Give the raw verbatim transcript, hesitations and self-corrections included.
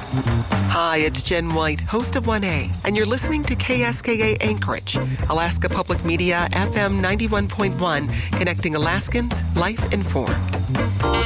Hi, it's Jen White, host of one A, and you're listening to K S K A Anchorage, Alaska Public Media, F M ninety-one point one, connecting Alaskans, life informed.